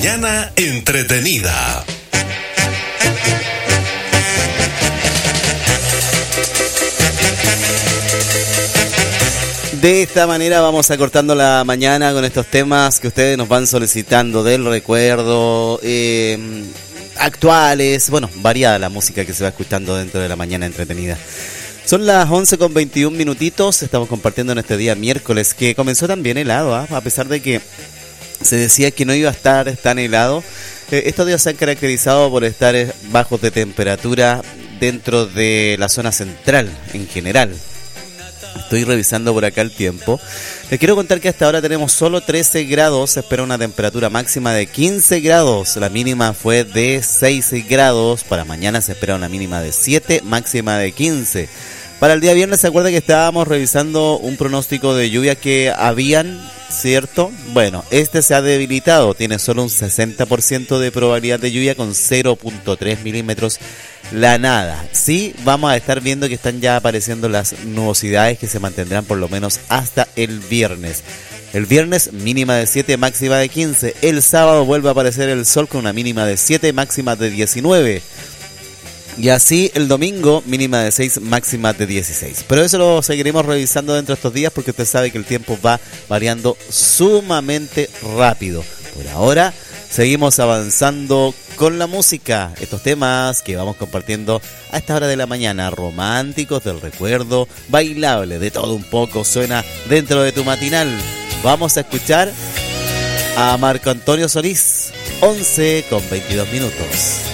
mañana entretenida. De esta manera vamos acortando la mañana con estos temas que ustedes nos van solicitando del recuerdo, actuales, bueno, variada la música que se va escuchando dentro de la mañana entretenida. Son las 11:21 minutitos, estamos compartiendo en este día miércoles, que comenzó también helado, a pesar de que se decía que no iba a estar tan helado. Estos días se han caracterizado por estar bajos de temperatura dentro de la zona central en general. Estoy revisando por acá el tiempo. Les quiero contar que hasta ahora tenemos solo 13 grados. Se espera una temperatura máxima de 15 grados. La mínima fue de 6 grados. Para mañana se espera una mínima de 7, máxima de 15. Para el día viernes, ¿se acuerda que estábamos revisando un pronóstico de lluvia que habían, cierto? Bueno, este se ha debilitado. Tiene solo un 60% de probabilidad de lluvia con 0.3 milímetros. La nada. Sí, vamos a estar viendo que están ya apareciendo las nubosidades que se mantendrán por lo menos hasta el viernes. El viernes mínima de 7, máxima de 15. El sábado vuelve a aparecer el sol con una mínima de 7, máxima de 19. Y así el domingo mínima de 6, máxima de 16. Pero eso lo seguiremos revisando dentro de estos días porque usted sabe que el tiempo va variando sumamente rápido. Por ahora seguimos avanzando con la música, estos temas que vamos compartiendo a esta hora de la mañana, románticos, del recuerdo, bailable, de todo un poco, suena dentro de tu matinal. Vamos a escuchar a Marco Antonio Solís, 11:22 minutos.